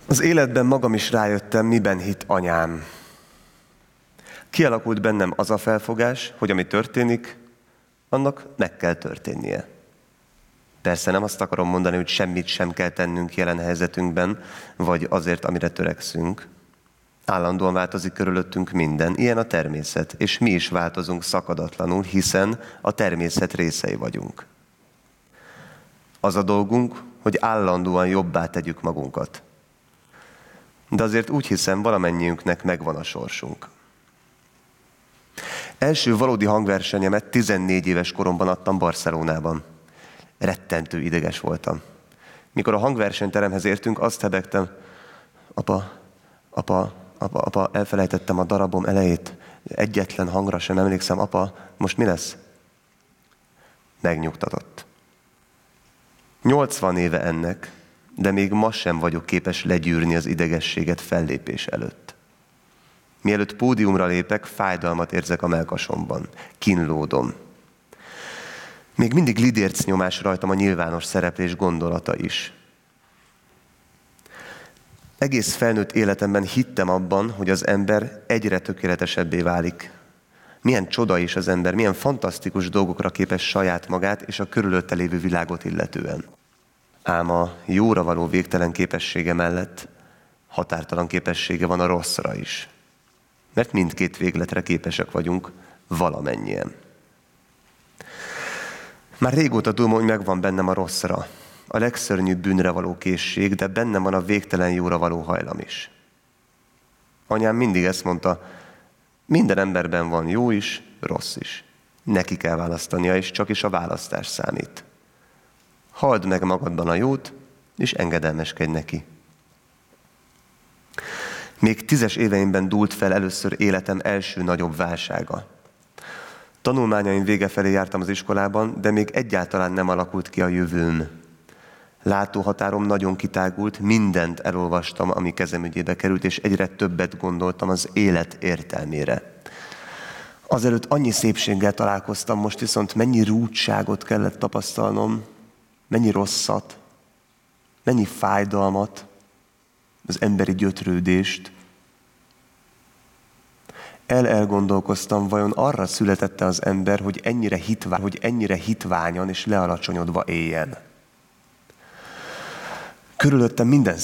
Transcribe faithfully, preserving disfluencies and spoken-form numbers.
Az életben magam is rájöttem, miben hitt anyám. Kialakult bennem az a felfogás, hogy ami történik, annak meg kell történnie. Persze nem azt akarom mondani, hogy semmit sem kell tennünk jelen helyzetünkben, vagy azért, amire törekszünk. Állandóan változik körülöttünk minden, ilyen a természet, és mi is változunk szakadatlanul, hiszen a természet részei vagyunk. Az a dolgunk, hogy állandóan jobbá tegyük magunkat. De azért úgy hiszem, valamennyiünknek megvan a sorsunk. Első valódi hangversenyemet tizennégy éves koromban adtam Barcelonában. Rettentő ideges voltam. Mikor a hangversenyteremhez értünk, azt hebegtem, apa, apa, apa, apa, elfelejtettem a darabom elejét, egyetlen hangra sem emlékszem, apa, most mi lesz? Megnyugtatott. nyolcvan éve ennek, de még ma sem vagyok képes legyűrni az idegességet fellépés előtt. Mielőtt pódiumra lépek, fájdalmat érzek a mellkasomban. Kínlódom. Még mindig lidérc nyomás rajtam a nyilvános szereplés gondolata is. Egész felnőtt életemben hittem abban, hogy az ember egyre tökéletesebbé válik. Milyen csoda is az ember, milyen fantasztikus dolgokra képes saját magát és a körülötte lévő világot illetően. Ám a jóra való végtelen képessége mellett határtalan képessége van a rosszra is. Mert mindkét végletre képesek vagyunk valamennyien. Már régóta tudom, hogy megvan bennem a rosszra, a legszörnyűbb bűnre való készség, de bennem van a végtelen jóra való hajlam is. Anyám mindig ezt mondta, minden emberben van jó is, rossz is. Neki kell választania, és csak is a választás számít. Halld meg magadban a jót, és engedelmeskedj neki. Még tízes éveimben dúlt fel először életem első nagyobb válsága. Tanulmányaim vége felé jártam az iskolában, de még egyáltalán nem alakult ki a jövőm. Látóhatárom nagyon kitágult, mindent elolvastam, ami kezem ügyébe került, és egyre többet gondoltam az élet értelmére. Azelőtt annyi szépséggel találkoztam, most viszont mennyi rúdságot kellett tapasztalnom, mennyi rosszat, mennyi fájdalmat, az emberi gyötrődést. El-elgondolkoztam, vajon arra születette az ember, hogy ennyire, hitvá- hogy ennyire hitványan és lealacsonyodva éljen. Körülöttem minden